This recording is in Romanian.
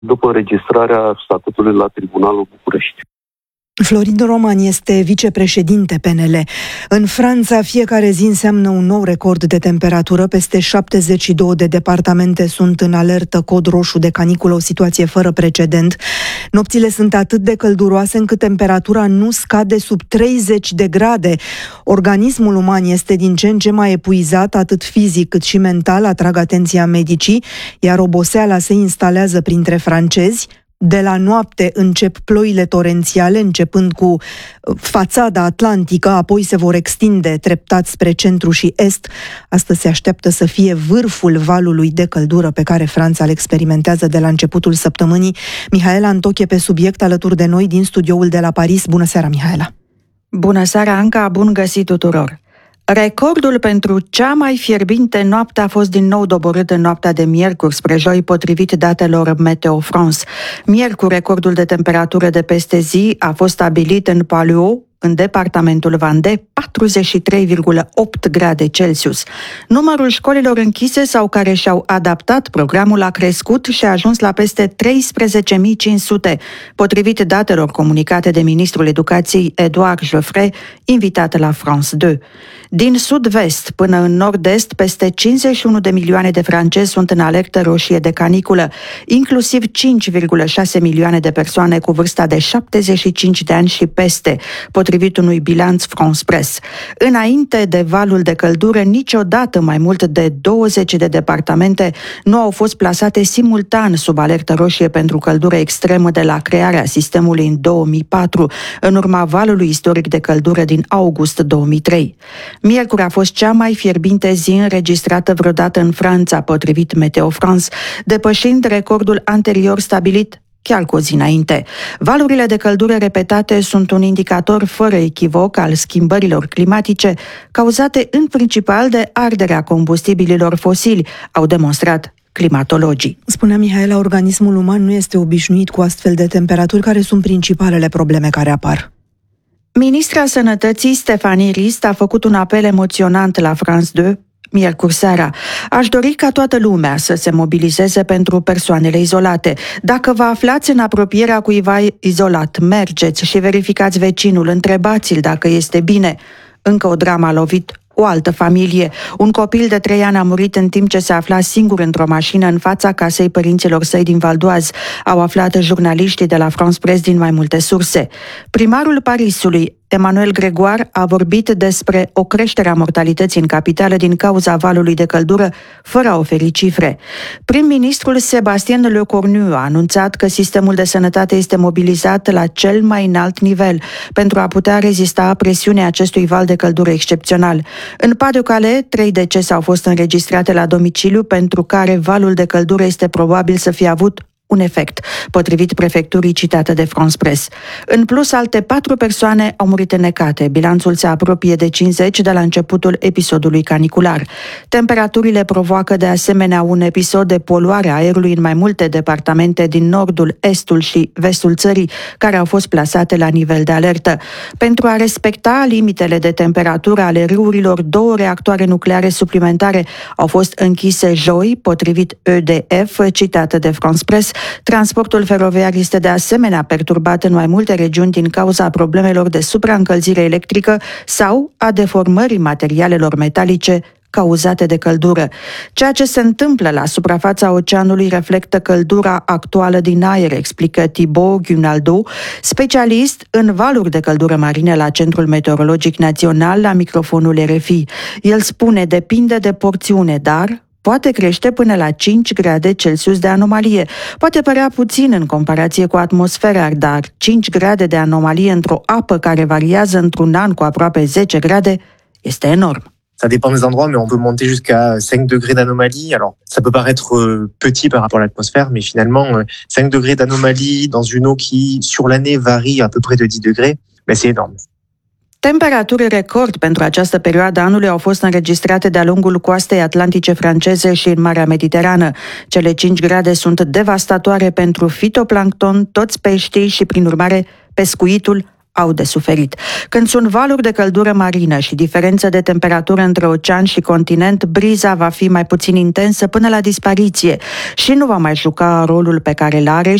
după înregistrarea statutului la Tribunalul București. Florin Roman este vicepreședinte PNL. În Franța, fiecare zi înseamnă un nou record de temperatură. Peste 72 de departamente sunt în alertă cod roșu de caniculă, o situație fără precedent. Nopțile sunt atât de călduroase încât temperatura nu scade sub 30 de grade. Organismul uman este din ce în ce mai epuizat, atât fizic cât și mental, atrag atenția medicii, iar oboseala se instalează printre francezi. De la noapte încep ploile torențiale, începând cu fațada atlantică, apoi se vor extinde treptat spre centru și est. Astăzi se așteaptă să fie vârful valului de căldură pe care Franța îl experimentează de la începutul săptămânii. Mihaela Antoche pe subiect alături de noi din studioul de la Paris. Bună seara, Mihaela! Bună seara, Anca! Bun găsit tuturor! Recordul pentru cea mai fierbinte noapte a fost din nou doborât în noaptea de miercuri spre joi, potrivit datelor Meteo France. Miercuri, recordul de temperatură de peste zi a fost stabilit în Palluau, în departamentul Vendée, 43,8 grade Celsius. Numărul școlilor închise sau care și-au adaptat programul a crescut și a ajuns la peste 13.500, potrivit datelor comunicate de ministrul educației Édouard Geoffrey, invitat la France 2. Din sud-vest până în nord-est, peste 51 de milioane de francezi sunt în alertă roșie de caniculă, inclusiv 5,6 milioane de persoane cu vârsta de 75 de ani și peste, potrivit unui bilanț France Press. Înainte de valul de căldură, niciodată mai mult de 20 de departamente nu au fost plasate simultan sub alertă roșie pentru căldură extremă de la crearea sistemului în 2004, în urma valului istoric de căldură din august 2003. Miercuri a fost cea mai fierbinte zi înregistrată vreodată în Franța, potrivit Meteo France, depășind recordul anterior stabilit chiar cu o zi înainte. Valurile de căldură repetate sunt un indicator fără echivoc al schimbărilor climatice, cauzate în principal de arderea combustibililor fosili, au demonstrat climatologii. Spunea Mihaela, organismul uman nu este obișnuit cu astfel de temperaturi. Care sunt principalele probleme care apar? Ministra Sănătății, Stéphanie Rist, a făcut un apel emoționant la France 2 miercuri seara. Aș dori ca toată lumea să se mobilizeze pentru persoanele izolate. Dacă vă aflați în apropierea cuiva izolat, mergeți și verificați vecinul, întrebați-l dacă este bine. Încă o dramă a lovit o altă familie. Un copil de 3 ani a murit în timp ce se afla singur într-o mașină în fața casei părinților săi din Val d'Oise, au aflat jurnaliștii de la France Press din mai multe surse. Primarul Parisului, Emmanuel Grégoire, a vorbit despre o creștere a mortalității în capitală din cauza valului de căldură, fără a oferi cifre. Prim-ministrul Sébastien Lecornu a anunțat că sistemul de sănătate este mobilizat la cel mai înalt nivel pentru a putea rezista presiunea acestui val de căldură excepțional. În Pas-de-Calais, 3 decese au fost înregistrate la domiciliu, pentru care valul de căldură este probabil să fie avut un efect, potrivit prefecturii citată de France Press. În plus, alte 4 persoane au murit înnecate. Bilanțul se apropie de 50 de la începutul episodului canicular. Temperaturile provoacă de asemenea un episod de poluare a aerului în mai multe departamente din nordul, estul și vestul țării, care au fost plasate la nivel de alertă. Pentru a respecta limitele de temperatură ale râurilor, 2 reactoare nucleare suplimentare au fost închise joi, potrivit EDF, citată de France Press. Transportul feroviar este de asemenea perturbat în mai multe regiuni din cauza problemelor de supraîncălzire electrică sau a deformării materialelor metalice cauzate de căldură. Ceea ce se întâmplă la suprafața oceanului reflectă căldura actuală din aer, explică Thibaut Gunaldo, specialist în valuri de căldură marine la Centrul Meteorologic Național, la microfonul RFI. El spune, depinde de porțiune, dar poate crește până la 5 grade Celsius de anomalie. Poate părea puțin în comparație cu atmosfera, dar 5 grade de anomalie într-o apă care variază într-un an cu aproape 10 grade este enorm. Ça dépend des endroits, mais on peut monter jusqu'à 5 degrés d'anomalie. Alors, ça peut paraître petit par rapport à l'atmosphère, mais finalement, 5 degrés d'anomalie dans une eau qui, sur l'année, varie à peu près de 10 degrés, mais c'est énorme. Temperaturi record pentru această perioadă anului au fost înregistrate de-a lungul coastei atlantice franceze și în Marea Mediterană. Cele 5 grade sunt devastatoare pentru fitoplancton, toți peștii și, prin urmare, pescuitul au de suferit. Când sunt valuri de căldură marină și diferență de temperatură între ocean și continent, briza va fi mai puțin intensă până la dispariție și nu va mai juca rolul pe care îl are